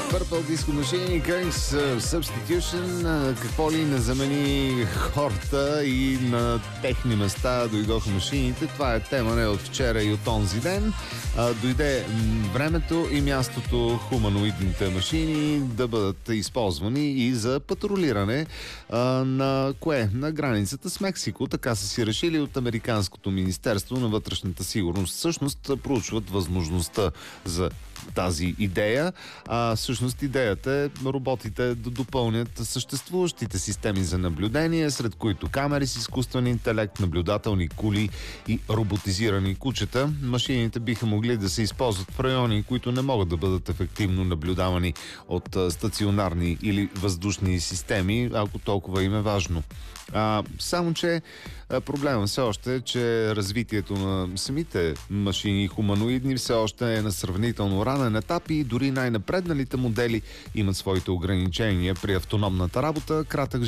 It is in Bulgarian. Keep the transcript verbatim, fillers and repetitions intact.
Purple Disco Machine, Kings Substitution, какво ли не замени хората и на техни места дойдоха машините. Това е тема не от вчера и от онзи ден. А, дойде времето и мястото хуманоидните машини да бъдат използвани и за патрулиране а, на кое? На границата с Мексико. Така са си решили от Американското министерство на вътрешната сигурност. Всъщност проучват възможността за тази идея. А всъщност идеята е роботите да допълнят съществуващите системи за наблюдение, сред които камери с изкуствен интелект, наблюдателни кули и роботизирани кучета. Машините биха могли да се използват в райони, които не могат да бъдат ефективно наблюдавани от стационарни или въздушни системи, ако толкова им е важно. А, само, че проблема все още е, че развитието на самите машини хуманоидни все още е на сравнително ранен етап и дори най-напредналите модели имат своите ограничения при автономната работа, кратък